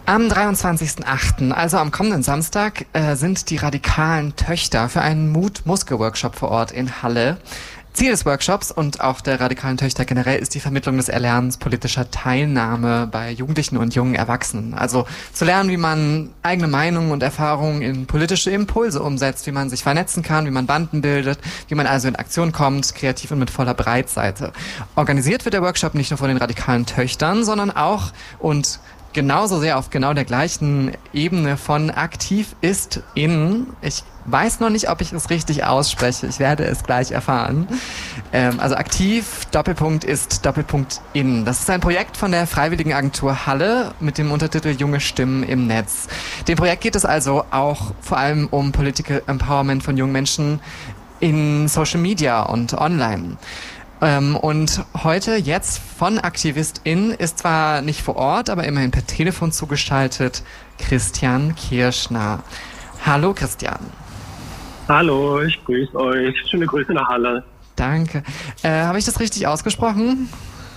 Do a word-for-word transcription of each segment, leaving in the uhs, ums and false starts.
Am dreiundzwanzigsten achten, also am kommenden Samstag, äh, sind die radikalen Töchter für einen Mut-Muskel-Workshop vor Ort in Halle. Ziel des Workshops und auch der radikalen Töchter generell ist die Vermittlung des Erlernens politischer Teilnahme bei Jugendlichen und jungen Erwachsenen. Also zu lernen, wie man eigene Meinungen und Erfahrungen in politische Impulse umsetzt, wie man sich vernetzen kann, wie man Banden bildet, wie man also in Aktion kommt, kreativ und mit voller Breitseite. Organisiert wird der Workshop nicht nur von den radikalen Töchtern, sondern auch und genauso sehr auf genau der gleichen Ebene von aktiv ist in, ich weiß noch nicht, ob ich es richtig ausspreche, ich werde es gleich erfahren. Ähm, also aktiv, Doppelpunkt ist, Doppelpunkt in. Das ist ein Projekt von der Freiwilligenagentur Halle mit dem Untertitel Junge Stimmen im Netz. Dem Projekt geht es also auch vor allem um Political Empowerment von jungen Menschen in Social Media und online. Ähm, und heute jetzt von AktivistIn ist zwar nicht vor Ort, aber immerhin per Telefon zugeschaltet Christian Kirschner. Hallo Christian. Hallo, ich grüße euch. Schöne Grüße nach Halle. Danke. Äh, habe ich das richtig ausgesprochen?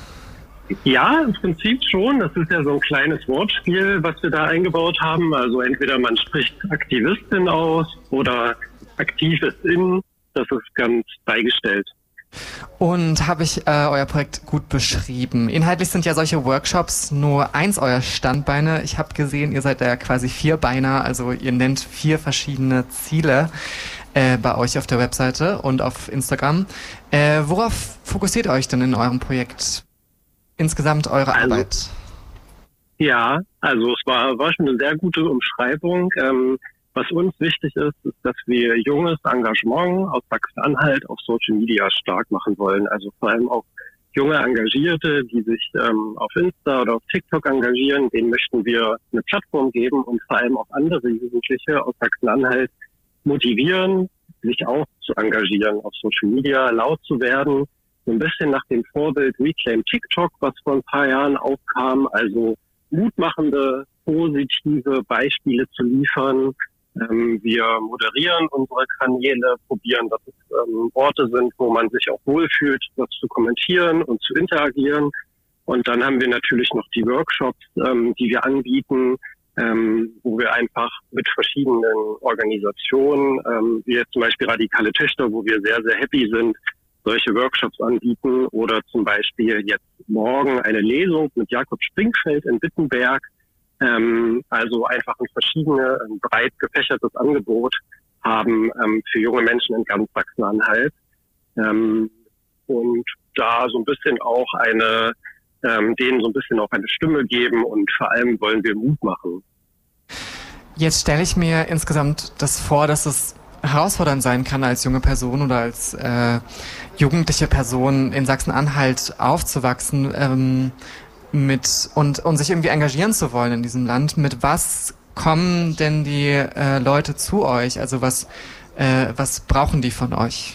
Ja, im Prinzip schon. Das ist ja so ein kleines Wortspiel, was wir da eingebaut haben. Also entweder man spricht Aktivistin aus oder Aktivistin. Das ist ganz beigestellt. Und habe ich äh, euer Projekt gut beschrieben? Inhaltlich sind ja solche Workshops nur eins eurer Standbeine. Ich habe gesehen, ihr seid ja quasi Vierbeiner, also ihr nennt vier verschiedene Ziele äh, bei euch auf der Webseite und auf Instagram. Äh, worauf fokussiert ihr euch denn in eurem Projekt? Insgesamt eure also, Arbeit? Ja, also es war, war schon eine sehr gute Umschreibung. Ähm, Was uns wichtig ist, ist, dass wir junges Engagement aus Sachsen-Anhalt auf Social Media stark machen wollen. Also vor allem auch junge Engagierte, die sich ähm, auf Insta oder auf TikTok engagieren, denen möchten wir eine Plattform geben und vor allem auch andere Jugendliche aus Sachsen-Anhalt motivieren, sich auch zu engagieren auf Social Media, laut zu werden. So ein bisschen nach dem Vorbild Reclaim TikTok, was vor ein paar Jahren aufkam, also mutmachende, positive Beispiele zu liefern. Ähm, wir moderieren unsere Kanäle, probieren, dass es ähm, Orte sind, wo man sich auch wohlfühlt, was zu kommentieren und zu interagieren. Und dann haben wir natürlich noch die Workshops, ähm, die wir anbieten, ähm, wo wir einfach mit verschiedenen Organisationen, ähm, wie jetzt zum Beispiel Radikale Töchter, wo wir sehr, sehr happy sind, solche Workshops anbieten. Oder zum Beispiel jetzt morgen eine Lesung mit Jakob Springfeld in Wittenberg. Ähm, also einfach ein verschiedene, ein breit gefächertes Angebot haben ähm, für junge Menschen in ganz Sachsen-Anhalt. Ähm, und da so ein bisschen auch eine, ähm, denen so ein bisschen auch eine Stimme geben und vor allem wollen wir Mut machen. Jetzt stelle ich mir insgesamt das vor, dass es herausfordernd sein kann, als junge Person oder als äh, jugendliche Person in Sachsen-Anhalt aufzuwachsen, ähm, mit und, und sich irgendwie engagieren zu wollen in diesem Land. Mit was kommen denn die äh, Leute zu euch? Also was, äh, was brauchen die von euch?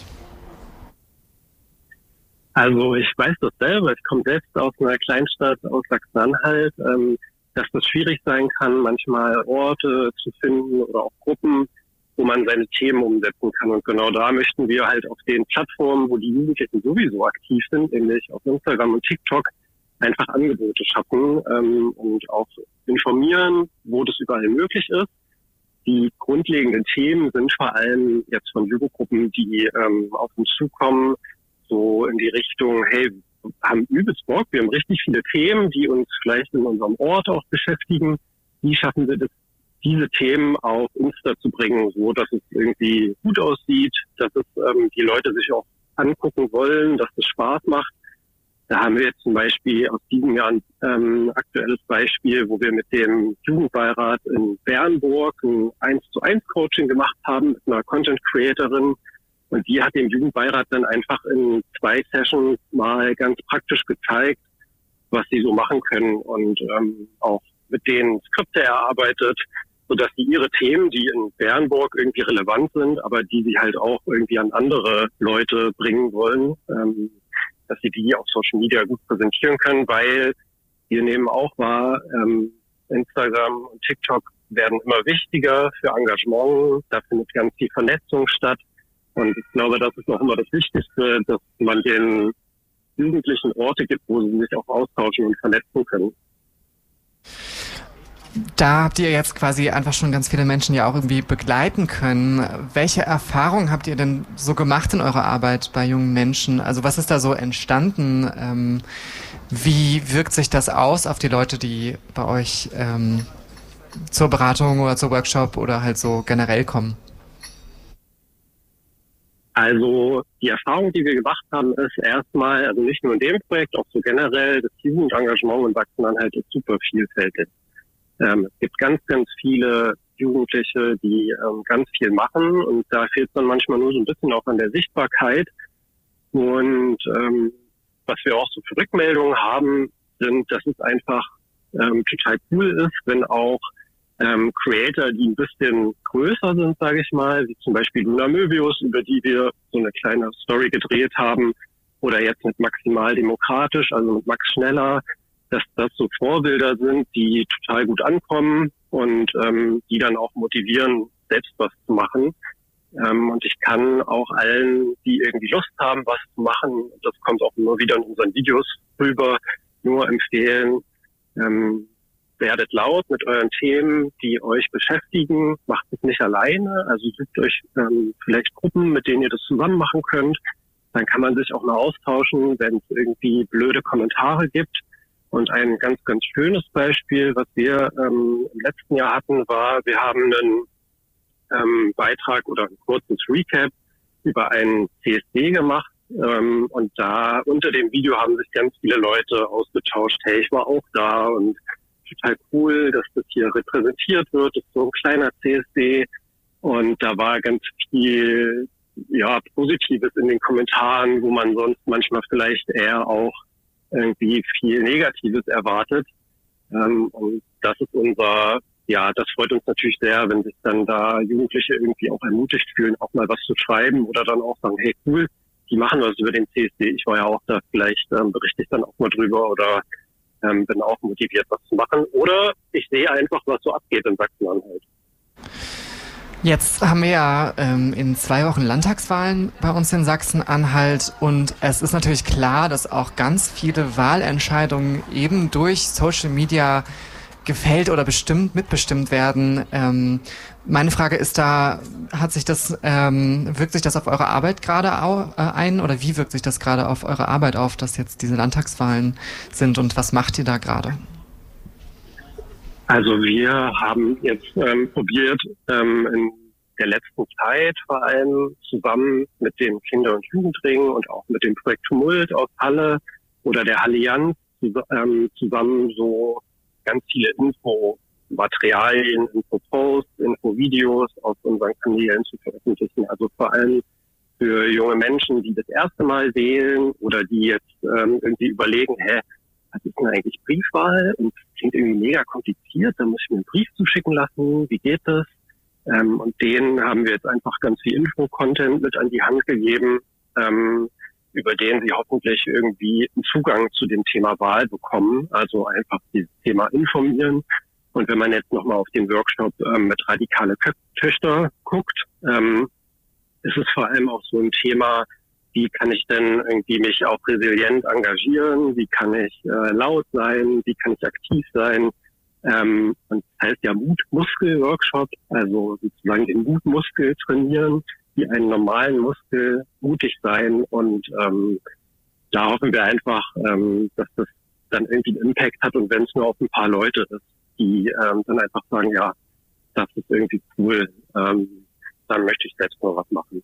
Also ich weiß das selber. Ich komme selbst aus einer Kleinstadt aus Sachsen-Anhalt, ähm, dass das schwierig sein kann, manchmal Orte zu finden oder auch Gruppen, wo man seine Themen umsetzen kann. Und genau da möchten wir halt auf den Plattformen, wo die Jugendlichen sowieso aktiv sind, nämlich auf Instagram und TikTok, einfach Angebote schaffen ähm, und auch informieren, wo das überall möglich ist. Die grundlegenden Themen sind vor allem jetzt von Jugendgruppen, die ähm, auf uns zukommen, so in die Richtung, hey, wir haben übelst Bock, wir haben richtig viele Themen, die uns vielleicht in unserem Ort auch beschäftigen. Wie schaffen wir das, diese Themen auf Insta zu bringen, so dass es irgendwie gut aussieht, dass es ähm, die Leute sich auch angucken wollen, dass es Spaß macht. Da haben wir jetzt zum Beispiel aus diesem Jahr ein ähm, aktuelles Beispiel, wo wir mit dem Jugendbeirat in Bernburg ein eins zu eins Coaching gemacht haben mit einer Content-Creatorin. Und die hat dem Jugendbeirat dann einfach in zwei Sessions mal ganz praktisch gezeigt, was sie so machen können und ähm, auch mit denen Skripte erarbeitet, sodass sie ihre Themen, die in Bernburg irgendwie relevant sind, aber die sie halt auch irgendwie an andere Leute bringen wollen, ähm, dass sie die auf Social Media gut präsentieren können, weil wir nehmen auch wahr, ähm, Instagram und TikTok werden immer wichtiger für Engagement, da findet ganz viel Vernetzung statt und ich glaube, das ist noch immer das Wichtigste, dass man den Jugendlichen Orte gibt, wo sie sich auch austauschen und vernetzen können. Da habt ihr jetzt quasi einfach schon ganz viele Menschen ja auch irgendwie begleiten können. Welche Erfahrungen habt ihr denn so gemacht in eurer Arbeit bei jungen Menschen? Also was ist da so entstanden? Ähm, wie wirkt sich das aus auf die Leute, die bei euch ähm, zur Beratung oder zur Workshop oder halt so generell kommen? Also die Erfahrung, die wir gemacht haben, ist erstmal, also nicht nur in dem Projekt, auch so generell, das Jugendengagement in Sachsen-Anhalt ist super vielfältig. Ähm, es gibt ganz, ganz viele Jugendliche, die ähm, ganz viel machen und da fehlt es dann manchmal nur so ein bisschen auch an der Sichtbarkeit. Und ähm, was wir auch so für Rückmeldungen haben, sind, dass es einfach ähm, total cool ist, wenn auch ähm, Creator, die ein bisschen größer sind, sage ich mal, wie zum Beispiel Luna Möbius, über die wir so eine kleine Story gedreht haben, oder jetzt mit Maximal Demokratisch, also mit Max Schneller, dass das so Vorbilder sind, die total gut ankommen und ähm, die dann auch motivieren, selbst was zu machen. Ähm, und ich kann auch allen, die irgendwie Lust haben, was zu machen, das kommt auch immer wieder in unseren Videos rüber, nur empfehlen, ähm, werdet laut mit euren Themen, die euch beschäftigen, macht es nicht alleine, also sucht euch ähm, vielleicht Gruppen, mit denen ihr das zusammen machen könnt. Dann kann man sich auch mal austauschen, wenn es irgendwie blöde Kommentare gibt. Und ein ganz, ganz schönes Beispiel, was wir ähm, im letzten Jahr hatten, war, wir haben einen ähm, Beitrag oder ein kurzes Recap über einen C S D gemacht. Ähm, und da unter dem Video haben sich ganz viele Leute ausgetauscht, hey, ich war auch da und total cool, dass das hier repräsentiert wird. Das ist so ein kleiner C S D. Und da war ganz viel ja Positives in den Kommentaren, wo man sonst manchmal vielleicht eher auch irgendwie viel Negatives erwartet. Ähm, und das ist unser, ja, das freut uns natürlich sehr, wenn sich dann da Jugendliche irgendwie auch ermutigt fühlen, auch mal was zu schreiben oder dann auch sagen, hey cool, die machen was über den C S D. Ich war ja auch da, vielleicht ähm, berichte ich dann auch mal drüber oder ähm, bin auch motiviert, was zu machen. Oder ich sehe einfach, was so abgeht in Sachsen-Anhalt. Jetzt haben wir ja ähm, in zwei Wochen Landtagswahlen bei uns in Sachsen-Anhalt und es ist natürlich klar, dass auch ganz viele Wahlentscheidungen eben durch Social Media gefällt oder bestimmt, mitbestimmt werden. Ähm, meine Frage ist da, hat sich das, ähm, wirkt sich das auf eure Arbeit gerade au- äh, ein oder wie wirkt sich das gerade auf eure Arbeit auf, dass jetzt diese Landtagswahlen sind und was macht ihr da gerade? Also wir haben jetzt ähm, probiert, ähm, in der letzten Zeit vor allem zusammen mit dem Kinder- und Jugendring und auch mit dem Projekt Tumult aus Halle oder der Allianz ähm, zusammen so ganz viele Infomaterialien, Infoposts, Infovideos auf unseren Kanälen zu veröffentlichen. Also vor allem für junge Menschen, die das erste Mal wählen oder die jetzt ähm, irgendwie überlegen, hä, was ist denn eigentlich Briefwahl? Und das klingt irgendwie mega kompliziert, da muss ich mir einen Brief zuschicken lassen, wie geht das? Ähm, und denen haben wir jetzt einfach ganz viel Info-Content mit an die Hand gegeben, ähm, über den sie hoffentlich irgendwie einen Zugang zu dem Thema Wahl bekommen, also einfach dieses Thema informieren. Und wenn man jetzt nochmal auf den Workshop ähm, mit radikale Töchter guckt, ähm, ist es vor allem auch so ein Thema, wie kann ich denn irgendwie mich auch resilient engagieren? Wie kann ich äh, laut sein? Wie kann ich aktiv sein? Ähm, und das heißt ja Mut-Muskel-Workshop, also sozusagen den Mutmuskel trainieren, wie einen normalen Muskel mutig sein. Und ähm, da hoffen wir einfach, ähm, dass das dann irgendwie einen Impact hat. Und wenn es nur auf ein paar Leute ist, die ähm, dann einfach sagen, ja, das ist irgendwie cool, ähm, dann möchte ich selbst mal was machen.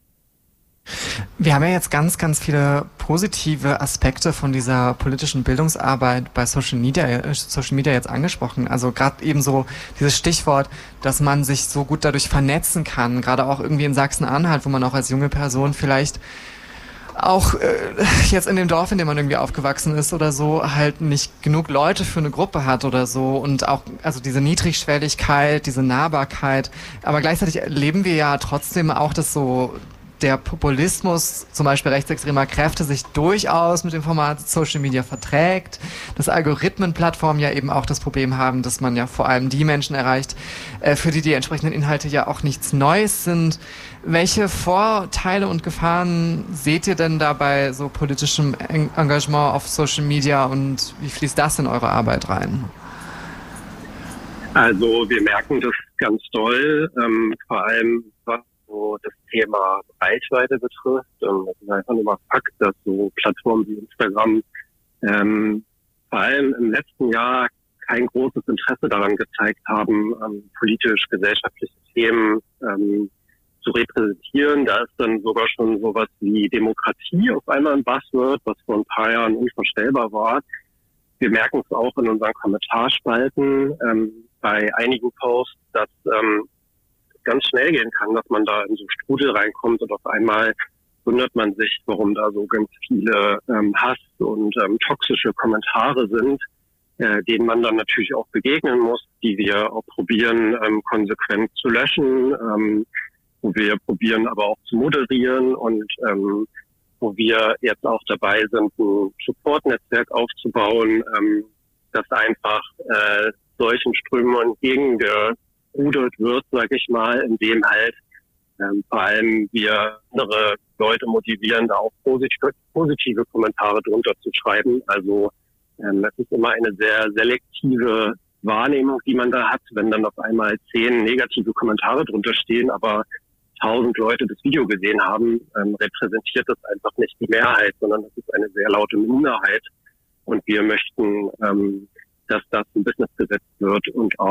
Wir haben ja jetzt ganz, ganz viele positive Aspekte von dieser politischen Bildungsarbeit bei Social Media, Social Media jetzt angesprochen. Also gerade eben so dieses Stichwort, dass man sich so gut dadurch vernetzen kann, gerade auch irgendwie in Sachsen-Anhalt, wo man auch als junge Person vielleicht auch äh, jetzt in dem Dorf, in dem man irgendwie aufgewachsen ist oder so, halt nicht genug Leute für eine Gruppe hat oder so und auch, also diese Niedrigschwelligkeit, diese Nahbarkeit, aber gleichzeitig erleben wir ja trotzdem auch, dass so der Populismus, zum Beispiel rechtsextremer Kräfte, sich durchaus mit dem Format Social Media verträgt, dass Algorithmenplattformen ja eben auch das Problem haben, dass man ja vor allem die Menschen erreicht, äh, für die die entsprechenden Inhalte ja auch nichts Neues sind. Welche Vorteile und Gefahren seht ihr denn da bei so politischem Engagement auf Social Media und wie fließt das in eure Arbeit rein? Also wir merken das ganz doll, ähm, vor allem was so das Thema Reichweite betrifft. Ähm, das ist einfach nur mal Fakt, dass so Plattformen wie Instagram ähm, vor allem im letzten Jahr kein großes Interesse daran gezeigt haben, ähm, politisch-gesellschaftliche Themen ähm, zu repräsentieren. Da ist dann sogar schon sowas wie Demokratie auf einmal ein Buzzword, was vor ein paar Jahren unvorstellbar war. Wir merken es auch in unseren Kommentarspalten ähm, bei einigen Posts, dass ähm, es ganz schnell gehen kann, dass man da in so Strudel reinkommt und auf einmal wundert man sich, warum da so ganz viele ähm, Hass und ähm, toxische Kommentare sind, äh, denen man dann natürlich auch begegnen muss, die wir auch probieren, ähm, konsequent zu löschen, ähm, wo wir probieren aber auch zu moderieren und ähm, wo wir jetzt auch dabei sind, ein Support-Netzwerk aufzubauen, ähm, das einfach äh, solchen Strömungen entgegengerudert wird, sage ich mal, indem halt ähm, vor allem wir andere Leute motivieren, da auch positive, positive Kommentare drunter zu schreiben. Also ähm, das ist immer eine sehr selektive Wahrnehmung, die man da hat, wenn dann auf einmal zehn negative Kommentare drunter stehen, aber tausend Leute das Video gesehen haben, ähm, repräsentiert das einfach nicht die Mehrheit, sondern das ist eine sehr laute Minderheit. Und wir möchten, ähm, dass das ein Business gesetzt wird und auch